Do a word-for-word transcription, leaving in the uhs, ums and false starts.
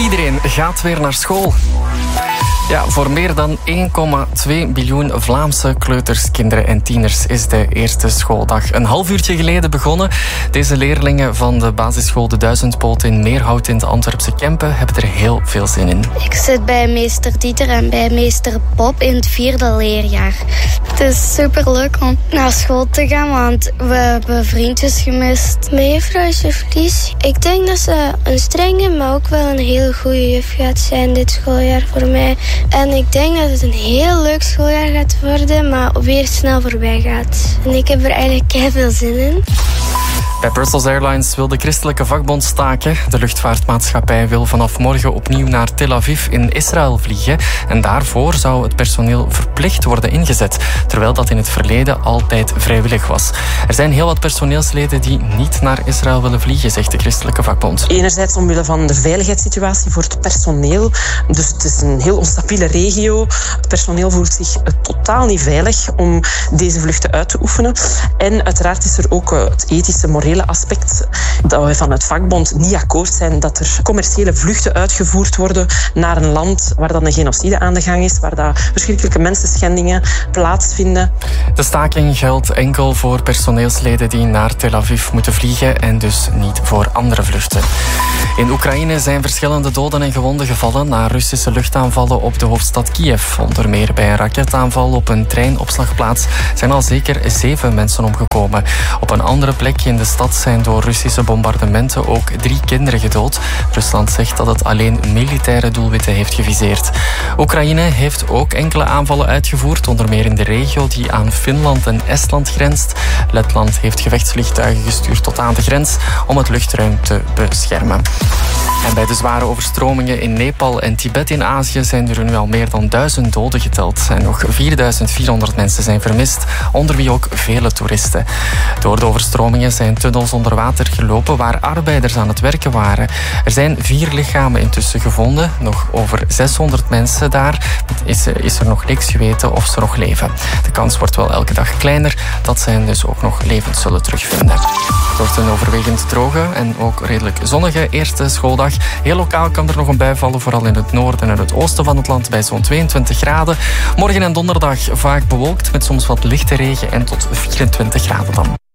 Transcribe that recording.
Iedereen gaat weer naar school. Ja, voor meer dan één komma twee miljoen Vlaamse kleuters, kinderen en tieners is de eerste schooldag een half uurtje geleden begonnen. Deze leerlingen van de basisschool De Duizendpoot in Meerhout in de Antwerpse Kempen hebben er heel veel zin in. Ik zit bij meester Dieter en bij meester Bob in het vierde leerjaar. Het is superleuk om naar school te gaan, want we hebben vriendjes gemist. Mijn juffrouw is juf Lies. Ik denk dat ze een strenge, maar ook wel een heel goede juf gaat zijn dit schooljaar voor mij. En ik denk dat het een heel leuk schooljaar gaat worden, maar weer snel voorbij gaat. En ik heb er eigenlijk heel veel zin in. Bij Brussels Airlines wil de christelijke vakbond staken. De luchtvaartmaatschappij wil vanaf morgen opnieuw naar Tel Aviv in Israël vliegen. En daarvoor zou het personeel verplicht worden ingezet, terwijl dat in het verleden altijd vrijwillig was. Er zijn heel wat personeelsleden die niet naar Israël willen vliegen, zegt de christelijke vakbond. Enerzijds omwille van de veiligheidssituatie voor het personeel. Dus het is een heel onstabiele regio. Het personeel voelt zich totaal niet veilig om deze vluchten uit te oefenen. En uiteraard is er ook het ethische, morele aspect dat wij van het vakbond niet akkoord zijn dat er commerciële vluchten uitgevoerd worden naar een land waar dan een genocide aan de gang is, waar dat verschrikkelijke mensenschendingen plaatsvinden. De staking geldt enkel voor personeelsleden die naar Tel Aviv moeten vliegen en dus niet voor andere vluchten. In Oekraïne zijn verschillende doden en gewonden gevallen na Russische luchtaanvallen op de hoofdstad Kiev. Onder meer bij een raketaanval op een treinopslagplaats zijn al zeker zeven mensen omgekomen. Op een andere plek in de stad zijn door Russische bombardementen ook drie kinderen gedood. Rusland zegt dat het alleen militaire doelwitten heeft geviseerd. Oekraïne heeft ook enkele aanvallen uitgevoerd, onder meer in de regio die aan Finland en Estland grenst. Letland heeft gevechtsvliegtuigen gestuurd tot aan de grens om het luchtruim te beschermen. En bij de zware overstromingen in Nepal en Tibet in Azië zijn er nu al meer dan duizend doden geteld. En nog vierduizend vierhonderd mensen zijn vermist, onder wie ook vele toeristen. Door de overstromingen zijn tunnels onder water gelopen waar arbeiders aan het werken waren. Er zijn vier lichamen intussen gevonden. Nog over zeshonderd mensen daar is, is er nog niks geweten of ze nog leven. De kans wordt wel elke dag kleiner dat ze hen dus ook nog levend zullen terugvinden. Het wordt een overwegend droge en ook redelijk zonnige eerste schooldag. Heel lokaal kan er nog een bui vallen, vooral in het noorden en het oosten van het land bij zo'n tweeëntwintig graden. Morgen en donderdag vaak bewolkt met soms wat lichte regen en tot vierentwintig graden dan.